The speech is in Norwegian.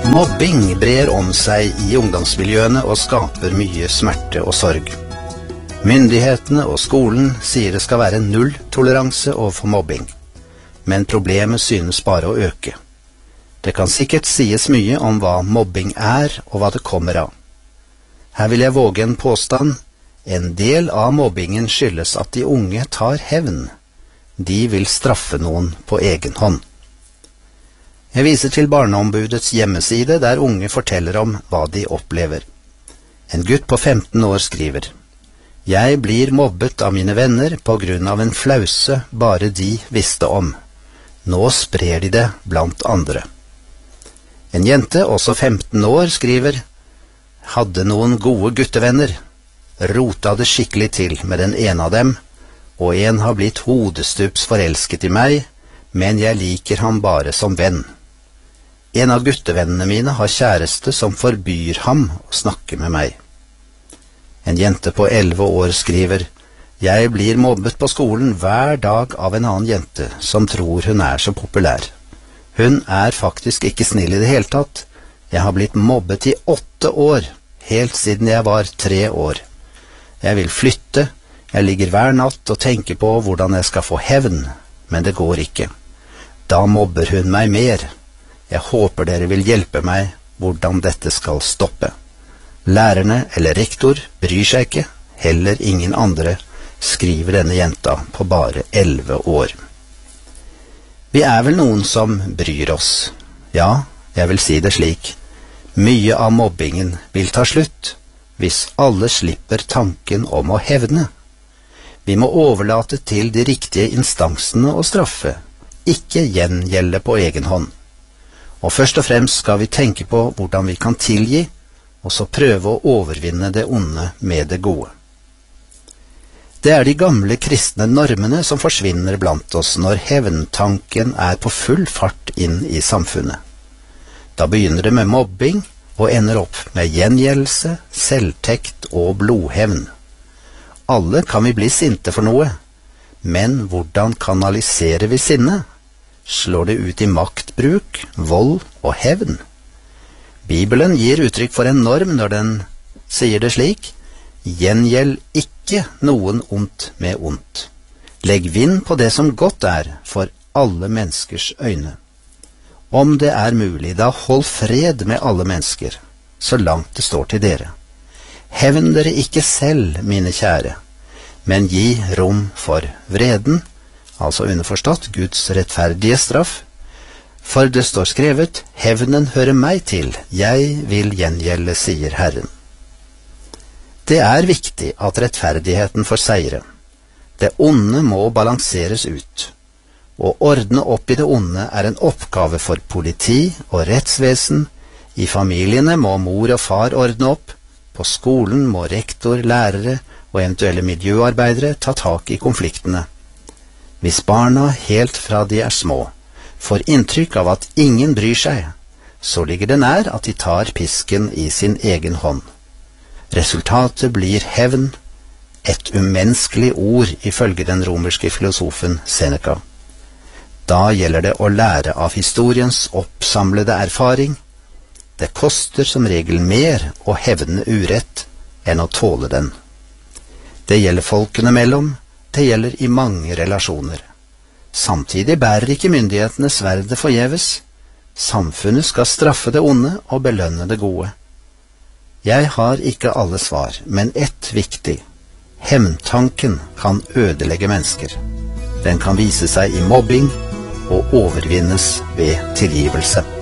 Mobbing brer om seg i ungdomsmiljøene og skaper mye smerte og sorg. Myndighetene og skolen sier det skal være null toleranse overfor mobbing, men problemet synes bare å øke. Det kan sikkert sies mye om hva mobbing er og hva det kommer av. Her vil jeg våge en påstand. En del av mobbingen skyldes at de unge tar hevn. De vil straffe noen på egen hånd. Jeg viser til Barneombudets hjemmeside, der unge forteller om hva de opplever. En gutt på 15 år skriver: «Jeg blir mobbet av mine venner på grunn av en flause bare de visste om. Nå sprer de det blant andre.» En jente, også 15 år, skriver: «Hadde noen gode guttevenner. Rota det skikkelig til med den ene av dem, og en har blitt hodestups forelsket i meg, men jeg liker ham bare som venn. En av guttevennene mine har kjæreste som forbyr ham å snakke med meg.» En jente på 11 år skriver: «Jeg blir mobbet på skolen hver dag av en annen jente som tror hun er så populær. Hun er faktisk ikke snill i det hele tatt. Jeg har blitt mobbet i 8 år, helt siden jeg var 3 år. Jeg vil flytte, jeg ligger hver natt og tenker på hvordan jeg skal få hevn, men det går ikke. Da mobber hun meg mer. Jeg håper dere vil hjelpe meg hvordan dette skal stoppe. Lærerne eller rektor bryr seg ikke, heller ingen andre», skriver denne jenta på bare 11 år. Vi er vel noen som bryr oss. Ja, jeg vil si det slik. Mye av mobbingen vil ta slutt hvis alle slipper tanken om å hevne. Vi må overlate til de riktige instansene å straffe, ikke gjengjelde på egen hånd. Og først og fremst skal vi tenke på hvordan vi kan tilgi, og så prøve å overvinne det onde med det gode. Det er de gamle kristne normene som forsvinner blant oss når hevntanken er på full fart inn i samfunnet. Da begynner det med mobbing og ender opp med gjengjeldelse, selvtekt og blodhevn. Alle kan vi bli sinte for noe, men hvordan kanaliserer vi sinne? Slår det ut i maktbruk, vold og hevn? Bibelen gir uttrykk for en norm når den sier det slik: «Gjengjeld ikke noen ondt med ondt. Legg vind på det som godt er for alle menneskers øyne. Om det er mulig, da hold fred med alle mennesker, så langt det står til dere. Hevn dere ikke selv, mine kjære, men gi rom for vreden», altså underforstått Guds rettferdige straff. For det står skrevet: «Hevnen hører meg til, jeg vil gjengjelde, sier Herren.» Det er viktig at rettferdigheten får seire. Det onde må balanseres ut. Å ordne opp i det onde er en oppgave for politi og rettsvesen. I familiene må mor og far ordne opp. På skolen må rektor, lærere og eventuelle miljøarbeidere ta tak i konfliktene. Hvis barna helt fra de er små får inntrykk av at ingen bryr seg, så ligger det nær at de tar pisken i sin egen hånd. Resultatet blir hevn, et umenneskelig ord ifølge den romerske filosofen Seneca. Da gjelder det å lære av historiens oppsamlede erfaring. Det koster som regel mer å hevne urett enn å tåle den. Det gjelder folkene mellom, det gjelder i mange relasjoner. Samtidig bærer ikke myndighetene sverdet forgjeves. Samfunnet skal straffe det onde og belønne det gode. Jeg har ikke alle svar, men ett viktig: hevntanken kan ødelegge mennesker. Den kan vise seg i mobbing og overvinnes ved tilgivelse.